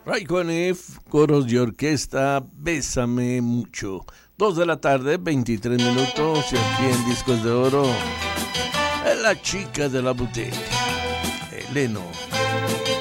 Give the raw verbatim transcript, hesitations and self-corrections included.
Ray Conniff, coros y orquesta, Bésame Mucho. Dos de la tarde, veintitrés minutos, y aquí en Discos de Oro, la chica de la boutique, Eleno.